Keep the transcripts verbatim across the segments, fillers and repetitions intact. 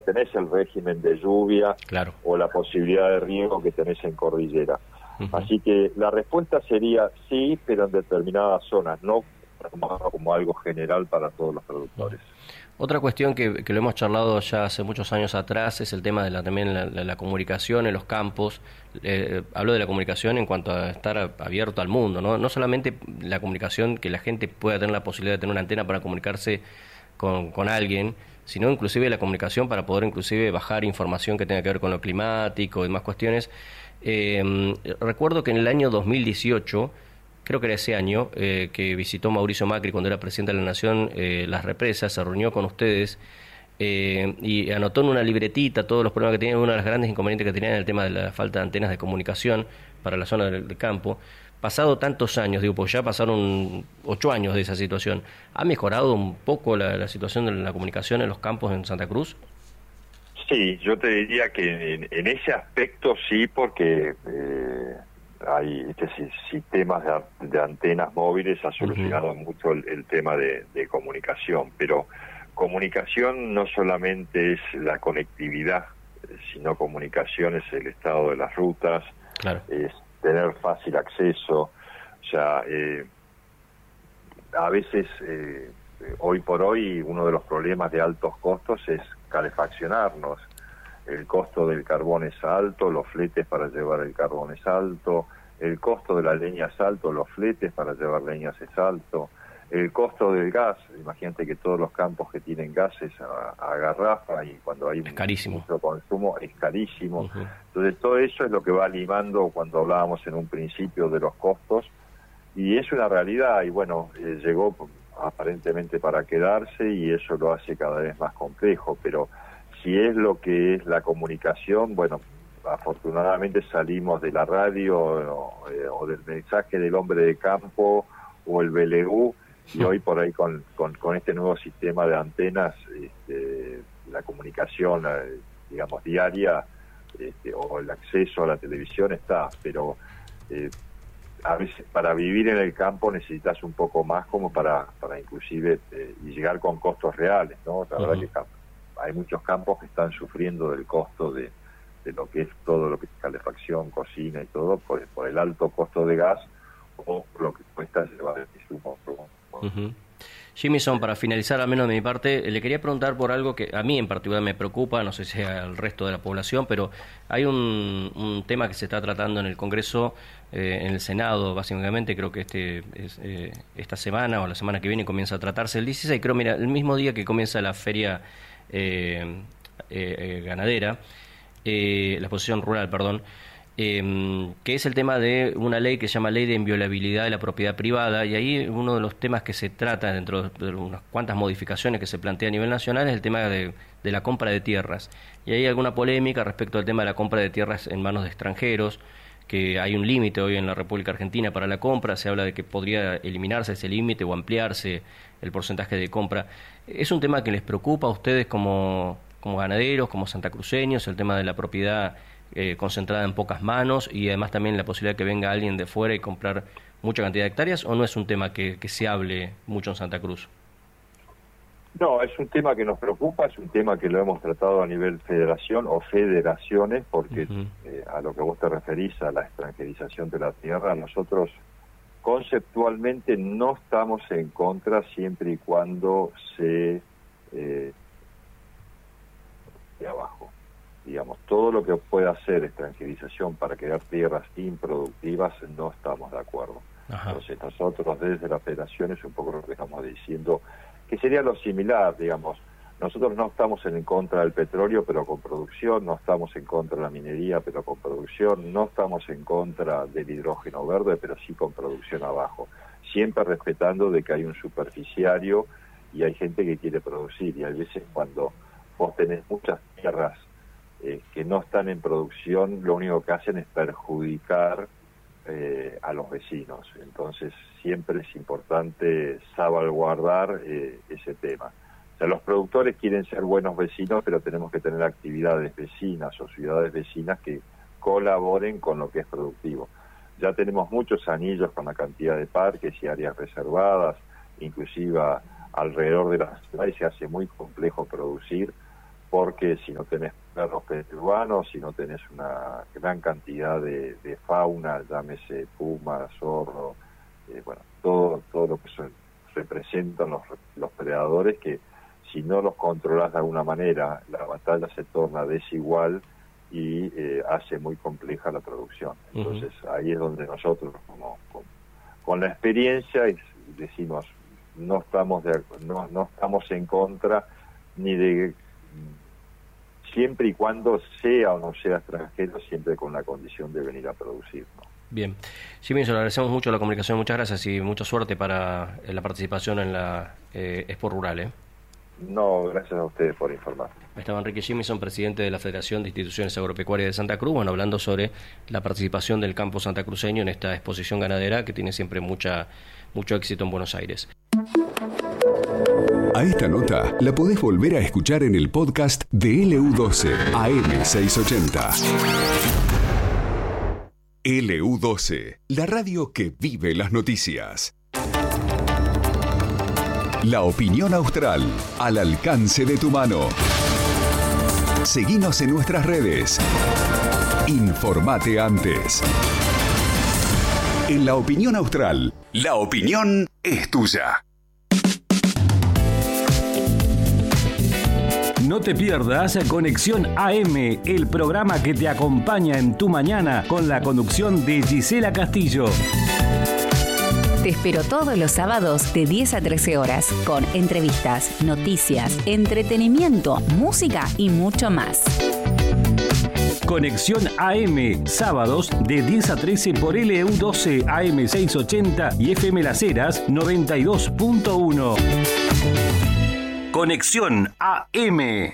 tenés el régimen de lluvia claro. o la posibilidad de riego que tenés en cordillera. Uh-huh. Así que la respuesta sería sí, pero en determinadas zonas, no como, como algo general para todos los productores. Uh-huh. Otra cuestión que, que lo hemos charlado ya hace muchos años atrás es el tema de la, también la, la, la comunicación en los campos. Eh, hablo de la comunicación en cuanto a estar abierto al mundo, ¿no? No solamente la comunicación, que la gente pueda tener la posibilidad de tener una antena para comunicarse con, con alguien, sino inclusive la comunicación para poder inclusive bajar información que tenga que ver con lo climático y demás cuestiones. Eh, recuerdo que en el año dos mil dieciocho, creo que era ese año, eh, que visitó Mauricio Macri cuando era presidente de la Nación eh, las represas, se reunió con ustedes eh, y anotó en una libretita todos los problemas que tenían. Uno de los grandes inconvenientes que tenían era el tema de la falta de antenas de comunicación para la zona del, del campo. Pasado tantos años, digo, pues ya pasaron ocho años de esa situación, ¿ha mejorado un poco la, la situación de la comunicación en los campos en Santa Cruz? Sí, yo te diría que en, en ese aspecto sí, porque eh, hay este, sistemas de, de antenas móviles ha solucionado uh-huh. mucho el, el tema de, de comunicación, pero comunicación no solamente es la conectividad, sino comunicación es el estado de las rutas, claro. es tener fácil acceso, o sea, eh, a veces, eh, hoy por hoy, uno de los problemas de altos costos es calefaccionarnos. El costo del carbón es alto, los fletes para llevar el carbón es alto, el costo de la leña es alto, los fletes para llevar leñas es alto, el costo del gas, imagínate que todos los campos que tienen gases a, a garrafa y cuando hay es carísimo. mucho consumo es carísimo. Uh-huh. Entonces todo eso es lo que va limando cuando hablábamos en un principio de los costos, y es una realidad, y bueno, eh, llegó aparentemente para quedarse y eso lo hace cada vez más complejo, pero si es lo que es la comunicación, bueno, afortunadamente salimos de la radio o, eh, o del mensaje del hombre de campo o el B L U, y hoy por ahí con, con, con este nuevo sistema de antenas, este, la comunicación, eh, digamos, diaria, este, o el acceso a la televisión está, pero eh, a veces para vivir en el campo necesitas un poco más como para, para inclusive eh, y llegar con costos reales, ¿no? La verdad uh-huh. que hay muchos campos que están sufriendo del costo de, de lo que es todo lo que es calefacción, cocina y todo, por, por el alto costo de gas o lo que cuesta llevar el insumo. Uh-huh. Jimison, para finalizar, al menos de mi parte, le quería preguntar por algo que a mí en particular me preocupa, no sé si al resto de la población, pero hay un, un tema que se está tratando en el Congreso, eh, en el Senado, básicamente, creo que este es, eh, esta semana o la semana que viene comienza a tratarse el dieciséis, creo, mira, el mismo día que comienza la feria eh, eh, eh, ganadera, eh, la exposición rural, perdón, Eh, que es el tema de una ley que se llama Ley de Inviolabilidad de la Propiedad Privada, y ahí uno de los temas que se trata dentro de unas cuantas modificaciones que se plantea a nivel nacional es el tema de, de la compra de tierras, y hay alguna polémica respecto al tema de la compra de tierras en manos de extranjeros, que hay un límite hoy en la República Argentina para la compra, se habla de que podría eliminarse ese límite o ampliarse el porcentaje de compra. ¿Es un tema que les preocupa a ustedes como, como ganaderos, como santacruceños, el tema de la propiedad Eh, concentrada en pocas manos y además también la posibilidad de que venga alguien de fuera y comprar mucha cantidad de hectáreas, o no es un tema que, que se hable mucho en Santa Cruz? No, es un tema que nos preocupa, es un tema que lo hemos tratado a nivel federación o federaciones, porque uh-huh. eh, a lo que vos te referís, a la extranjerización de la tierra, nosotros conceptualmente no estamos en contra siempre y cuando se eh, de abajo. Digamos, todo lo que pueda hacer extranjerización para crear tierras improductivas, no estamos de acuerdo. Ajá. Entonces nosotros desde la federación es un poco lo que estamos diciendo, que sería lo similar, digamos, nosotros no estamos en contra del petróleo, pero con producción, no estamos en contra de la minería, pero con producción, no estamos en contra del hidrógeno verde, pero sí con producción abajo, siempre respetando de que hay un superficiario y hay gente que quiere producir, y a veces cuando vos tenés muchas tierras Eh, que no están en producción, lo único que hacen es perjudicar eh, a los vecinos. Entonces siempre es importante salvaguardar eh, ese tema. O sea, los productores quieren ser buenos vecinos, pero tenemos que tener actividades vecinas o ciudades vecinas que colaboren con lo que es productivo. Ya tenemos muchos anillos con la cantidad de parques y áreas reservadas, inclusive alrededor de las ciudades se hace muy complejo producir, porque si no tenés perros periurbanos, si no tenés una gran cantidad de, de fauna, llámese puma, zorro, eh, bueno, todo todo lo que son, representan los, los predadores, que si no los controlas de alguna manera, la batalla se torna desigual y eh, hace muy compleja la producción. Entonces uh-huh. ahí es donde nosotros, como, con, con la experiencia, decimos, no estamos de, no, no estamos en contra ni de, siempre y cuando sea o no sea extranjero, siempre con la condición de venir a producir, ¿no? Bien. Jimmy, le agradecemos mucho la comunicación, muchas gracias y mucha suerte para la participación en la eh, Expo Rural, ¿eh? No, gracias a ustedes por informar. Estaba Enrique Jimison, presidente de la Federación de Instituciones Agropecuarias de Santa Cruz, bueno, hablando sobre la participación del campo santacruceño en esta exposición ganadera que tiene siempre mucha mucho éxito en Buenos Aires. A esta nota la podés volver a escuchar en el podcast de L U doce A M seiscientos ochenta. L U doce, la radio que vive las noticias. La opinión austral, al alcance de tu mano. Seguinos en nuestras redes. Informate antes. En La Opinión Austral, la opinión es tuya. No te pierdas Conexión A M, el programa que te acompaña en tu mañana con la conducción de Gisela Castillo. Te espero todos los sábados de diez a trece horas con entrevistas, noticias, entretenimiento, música y mucho más. Conexión A M, sábados de diez a trece por L U doce A M seiscientos ochenta y F M Las Heras noventa y dos punto uno. Conexión A M.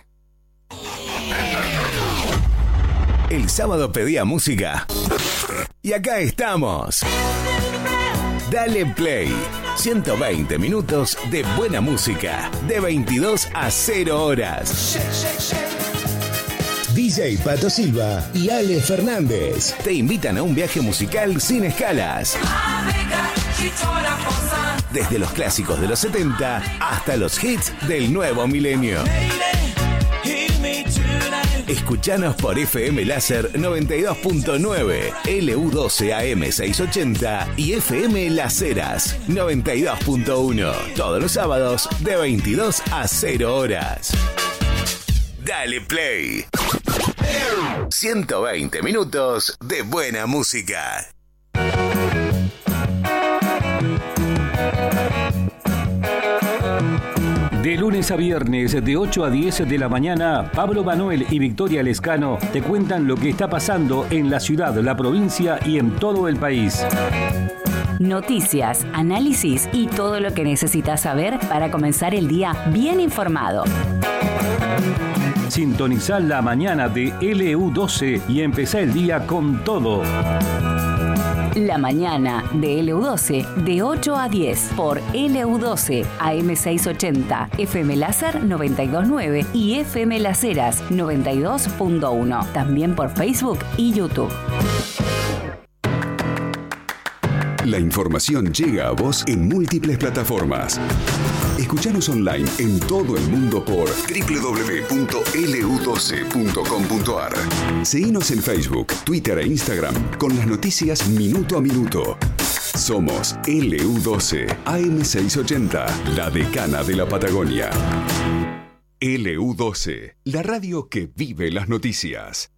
El sábado pedía música y acá estamos. Dale Play. ciento veinte minutos de buena música, de veintidós a cero horas. D J Pato Silva y Ale Fernández te invitan a un viaje musical sin escalas. Desde los clásicos de los setenta hasta los hits del nuevo milenio. Escuchanos por F M Láser noventa y dos punto nueve, L U doce A M seiscientos ochenta y F M Las Heras noventa y dos punto uno. Todos los sábados de veintidós a cero horas. Dale Play. ciento veinte minutos de buena música. De lunes a viernes, de ocho a diez de la mañana, Pablo Manuel y Victoria Lescano te cuentan lo que está pasando en la ciudad, la provincia y en todo el país. Noticias, análisis y todo lo que necesitas saber para comenzar el día bien informado. Sintonizá la mañana de L U doce y empezá el día con todo. La mañana de L U doce de ocho a diez por L U doce A M seiscientos ochenta, F M Láser noventa y dos punto nueve y F M Las Heras noventa y dos punto uno. También por Facebook y YouTube. La información llega a vos en múltiples plataformas. Escuchanos online en todo el mundo por doble u doble u doble u punto L U doce punto com punto A R. Seguinos en Facebook, Twitter e Instagram con las noticias minuto a minuto. Somos L U doce A M seiscientos ochenta, la decana de la Patagonia. L U doce, la radio que vive las noticias.